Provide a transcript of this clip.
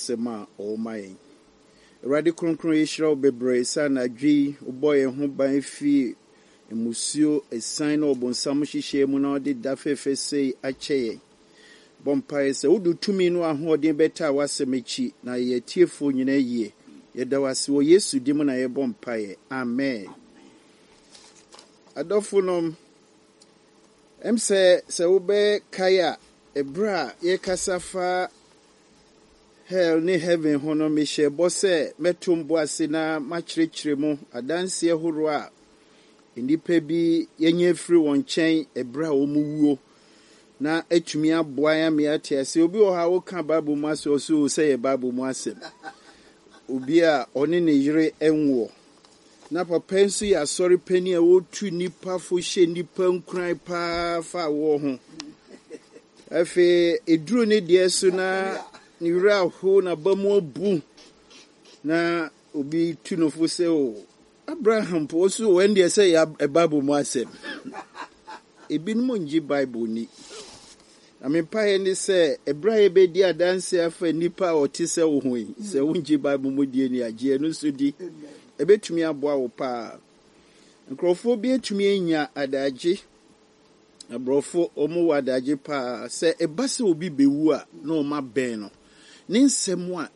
sema o mai Radi kronkron yishra bebre sa na dwi oboye ho ban fi emusio esan na obonsam hihye mu na ode dafefe sei akyeye bompae se wudu tumi no ahoden beta wasemechi na ye tiefo nyina yie yeda wase wo Yesu dim na ye bompae amen adofunom se ube kaya ebra ye kasafa hell ni heaven hono me shebo se metumbo ase na makyerɛkyerɛ mu adanse ehoro a nipa bi yenye firi won chen ebra omuwuo na atumi aboa ya me ate ase obi o ha wo ka bible mu ase oso se ye bible mu ase obi a one ne yire enwo na papa nso ya sorry pani a wo tu nipa fo hye nipa nkran pa fa wo ho afi eduru ne de so na ni wura ho na bamu abu na obi tu no fo se o Abraham po so when they say ya bible mu asem ebi no nji bible ni amepa ni se Abraham be di adanse afa nipa oti se wo ho yi se wonji bible mu die ni agye no so di ebetumi aboa wo pa nkrofo bi etumi enya adagye abrofo omo wadagye pa se ebase obi bewu a na o ma ben no ne nsɛm a